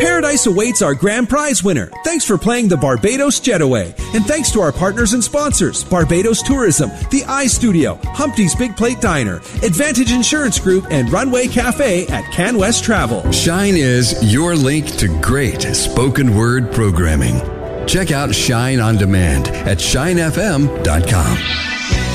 Paradise awaits our grand prize winner. Thanks for playing the Barbados Jetaway. And thanks to our partners and sponsors, Barbados Tourism, the iStudio, Humpty's Big Plate Diner, Advantage Insurance Group, and Runway Cafe at CanWest Travel. Shine is your link to great spoken word programming. Check out Shine on Demand at shinefm.com.